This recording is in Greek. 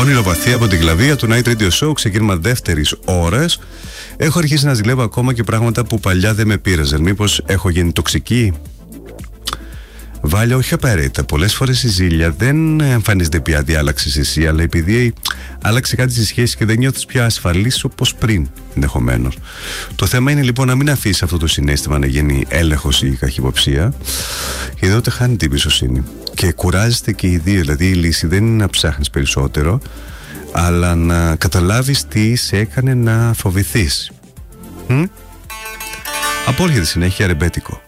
Όνειρο βαθύ από την Κλαβία του Night Radio Show, ξεκίνημα δεύτερης ώρας. Έχω αρχίσει να ζηλεύω ακόμα και πράγματα που παλιά δεν με πείραζαν. Μήπως έχω γίνει τοξική? Βάλια, όχι απαραίτητα. Πολλές φορές η ζήλια δεν εμφανίζεται πια ότι άλλαξες εσύ, αλλά επειδή άλλαξε κάτι στη σχέση και δεν νιώθεις πια ασφαλής όπως πριν, ενδεχομένως. Το θέμα είναι λοιπόν να μην αφήσεις αυτό το συναίσθημα να γίνει έλεγχος ή καχυποψία, γιατί τότε χάνει την εμπιστοσύνη. Και κουράζεστε και οι δύο. Δηλαδή η λύση δεν είναι να ψάχνεις περισσότερο, αλλά να καταλάβεις τι σε έκανε να φοβηθείς. Απόρχεται συνέχεια ρεμπέτικο.